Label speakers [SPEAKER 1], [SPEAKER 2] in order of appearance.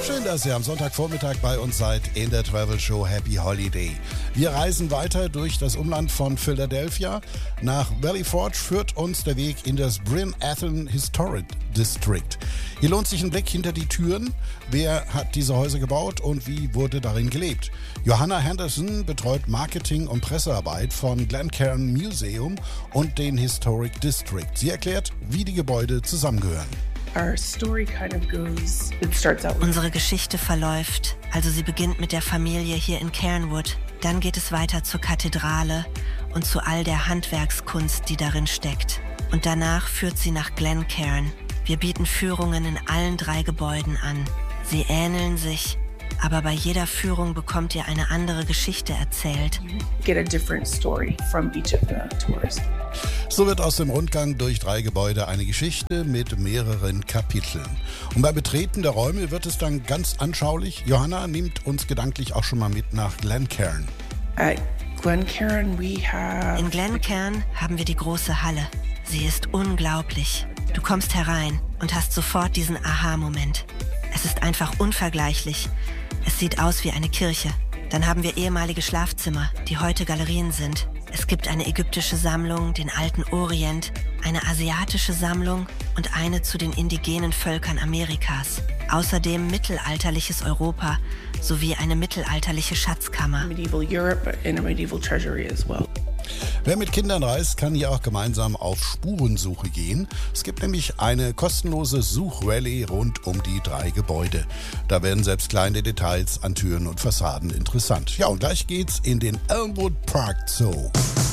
[SPEAKER 1] Schön, dass ihr am Sonntagvormittag bei uns seid in der Travel Show Happy Holiday. Wir reisen weiter durch das Umland von Philadelphia. Nach Valley Forge führt uns der Weg in das Bryn Athyn Historic District. Hier lohnt sich ein Blick hinter die Türen. Wer hat diese Häuser gebaut und wie wurde darin gelebt? Johanna Henderson betreut Marketing und Pressearbeit von Glencairn Museum und den Historic District. Sie erklärt, wie die Gebäude zusammengehören.
[SPEAKER 2] Unsere Geschichte verläuft, also sie beginnt mit der Familie hier in Cairnwood, dann geht es weiter zur Kathedrale und zu all der Handwerkskunst, die darin steckt. Und danach führt sie nach Glencairn. Wir bieten Führungen in allen 3 Gebäuden an. Sie ähneln sich, aber bei jeder Führung bekommt ihr eine andere Geschichte erzählt.
[SPEAKER 1] So wird aus dem Rundgang durch 3 Gebäude eine Geschichte mit mehreren Kapiteln. Und beim Betreten der Räume wird es dann ganz anschaulich. Johanna nimmt uns gedanklich auch schon mal mit nach Glencairn.
[SPEAKER 2] In Glencairn haben wir die große Halle. Sie ist unglaublich. Du kommst herein und hast sofort diesen Aha-Moment. Es ist einfach unvergleichlich. Es sieht aus wie eine Kirche. Dann haben wir ehemalige Schlafzimmer, die heute Galerien sind. Es gibt eine ägyptische Sammlung, den alten Orient, eine asiatische Sammlung und eine zu den indigenen Völkern Amerikas. Außerdem mittelalterliches Europa sowie eine mittelalterliche Schatzkammer.
[SPEAKER 1] Wer mit Kindern reist, kann hier auch gemeinsam auf Spurensuche gehen. Es gibt nämlich eine kostenlose Suchrallye rund um die 3 Gebäude. Da werden selbst kleine Details an Türen und Fassaden interessant. Ja, und gleich geht's in den Elmwood Park Zoo.